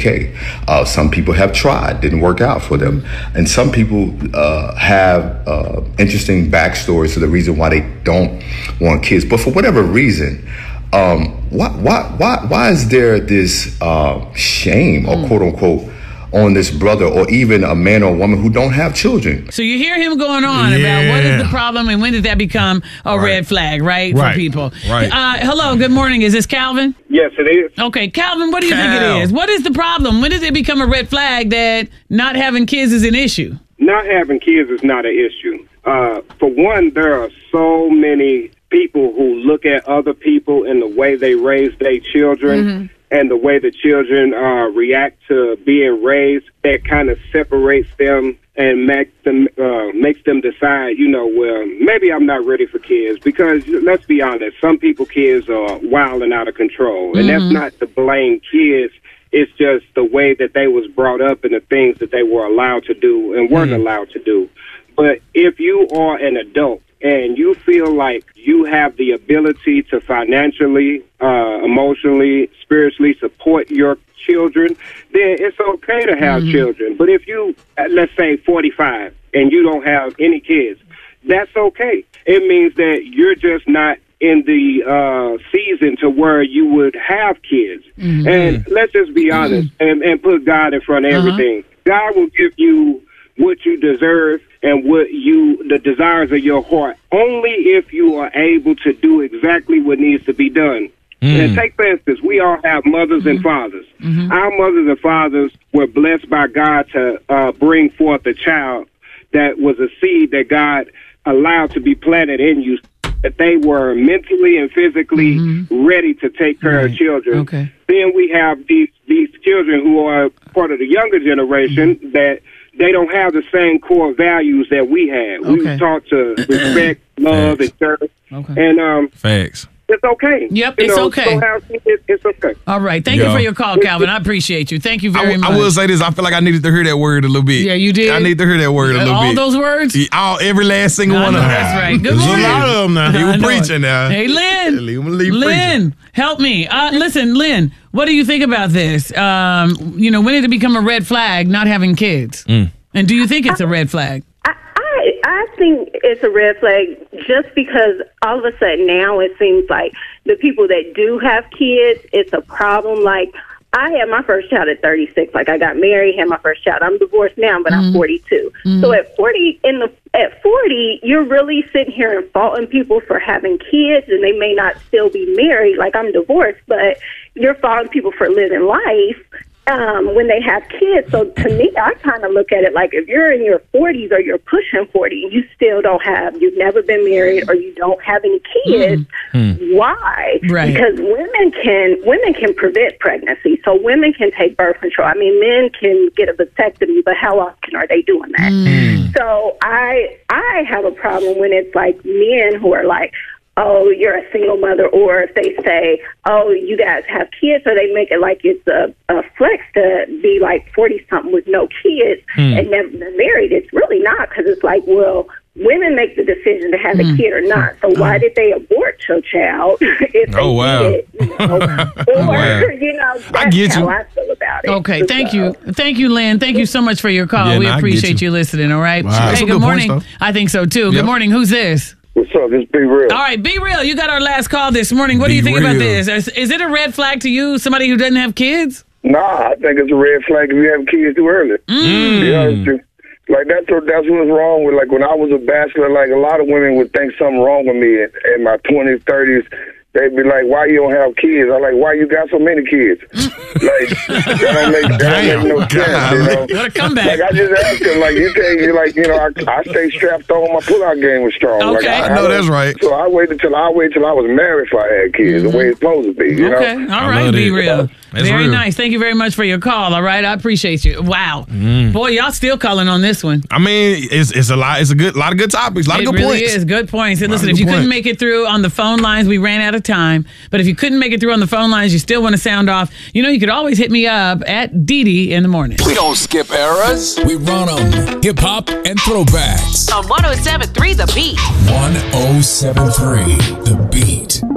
okay. Some people have tried, didn't work out for them. And some people have interesting backstories to the reason why they don't want kids. But for whatever reason, why is there this shame or quote unquote on this brother or even a man or woman who don't have children? So you hear him going on about what is the problem and when did that become a red flag, right, for people? Right. Hello, good morning. Is this Calvin? Yes, it is. Okay, Calvin, what do you think it is? What is the problem? When does it become a red flag that not having kids is an issue? Not having kids is not an issue. For one, there are so many people who look at other people and the way they raise their children and the way the children react to being raised, that kind of separates them and makes them decide, well, maybe I'm not ready for kids. Because let's be honest, some people kids are wild and out of control, and that's not to blame kids. It's just the way that they was brought up and the things that they were allowed to do and weren't allowed to do. But if you are an adult and you feel like you have the ability to financially, emotionally, spiritually support your children, then it's okay to have children. But if you, let's say 45, and you don't have any kids, that's okay. It means that you're just not in the season to where you would have kids. And let's just be honest and put God in front of everything. God will give you what you deserve and the desires of your heart, only if you are able to do exactly what needs to be done. And take for instance, we all have mothers and fathers. Our mothers and fathers were blessed by God to bring forth a child that was a seed that God allowed to be planted in you, that they were mentally and physically ready to take care of children. Then we have these children who are part of the younger generation that they don't have the same core values that we had. We were taught to respect, love, and serve. And facts. It's okay. Yep, it's okay. It's okay. All right. Thank you for your call, Calvin. I appreciate you. Thank you very much. I will say this. I feel like I needed to hear that word a little bit. Yeah, you did? I need to hear that word a little bit. All those words? Every last single one of them. That's right. Good There's morning. a lot of them now. He was preaching now. Hey, Lynn. Lynn, help me. Listen, Lynn, what do you think about this? When did it become a red flag not having kids? And do you think it's a red flag? I think it's a red flag just because all of a sudden now it seems like the people that do have kids, it's a problem. Like, I had my first child at 36. Like, I got married, had my first child. I'm divorced now, but I'm 42. So at 40, you're really sitting here and faulting people for having kids, and they may not still be married. Like, I'm divorced, but you're faulting people for living life when they have kids. So to me, I kind of look at it like if you're in your 40s or you're pushing 40 and you still you've never been married or you don't have any kids, why? Right. Because women can prevent pregnancy. So women can take birth control. I mean, men can get a vasectomy, but how often are they doing that? So I have a problem when it's like men who are like, oh, you're a single mother, or if they say, oh, you guys have kids, or they make it like it's a flex to be like 40-something with no kids and never been married. It's really not, because it's like, well, women make the decision to have a kid or not. So why did they abort your child if they did? That's how I feel about it. Okay, thank you. Thank you, Lynn. Thank you so much for your call. Yeah, we I appreciate you listening, all right? Wow. Hey, good morning. I think so, too. Good morning. Who's this? What's up? This is Be Real. All right, Be Real. You got our last call this morning. What do you think about this? Is it a red flag to you, somebody who doesn't have kids? Nah, I think it's a red flag if you have kids too early. Like, that's what's wrong with, like, when I was a bachelor, like, a lot of women would think something wrong with me in my 20s, 30s. They'd be like, why you don't have kids? I'm like, why you got so many kids? Like, that don't make no sense, What a comeback. Like, I just asked him, like, I stay strapped on. My pull-out game was strong. Okay. Like, I know that's right. So I waited till I was married if I had kids, the way it's supposed to be, you know? Okay, all right, Be Real. That's Very real. nice. Thank you very much for your call, all right? I appreciate you. Wow. Boy, y'all still calling on this one. I mean, it's a lot. It's a lot of good topics. A lot of good It really points. is. Good points. And listen, Lot of if you good couldn't points. make it through on the phone lines, we ran out of time. But if you couldn't make it through on the phone lines, you still want to sound off, you could always hit me up at Dee in the morning. We don't skip eras. We run them. Hip hop and throwbacks. On 107.3 The Beat. 1073 The Beat.